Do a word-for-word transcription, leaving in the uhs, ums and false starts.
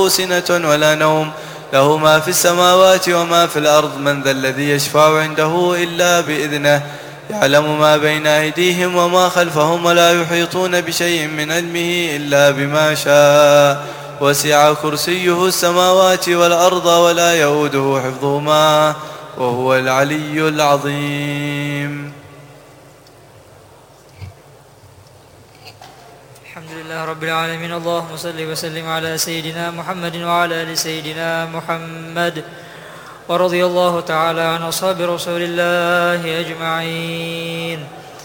سنة ولا نوم، له ما في السماوات وما في الأرض. من ذا الذي يشفع عنده إلا بإذنه، يعلم ما بين أيديهم وما خلفهم، ولا يحيطون بشيء من علمه إلا بما شاء. وسع كرسيه السماوات والأرض ولا يؤوده حفظهما وهو العلي العظيم. الحمد لله رب العالمين. اللهم صل وسلم على سيدنا محمد وعلى آل سيدنا محمد. ورضي الله تعالى عن أصحاب رسول الله أجمعين.